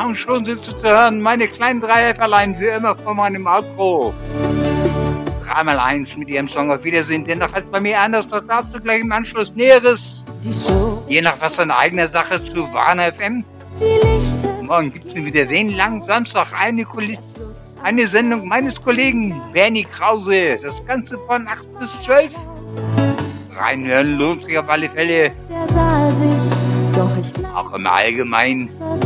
Und schon sind sie zu hören, meine kleinen drei Helferlein, wie immer vor meinem Outro. 3x1 mit ihrem Song Auf Wiedersehen, dennoch als bei mir anders, doch dazu gleich im Anschluss Näheres. Je nach was in eigener Sache zu Warner FM. Morgen gibt's mir wieder den langen Samstag, eine Sendung meines Kollegen Bernie Krause. Das Ganze von 8 bis 12. Reinhören lohnt sich auf alle Fälle. Auch im Allgemeinen.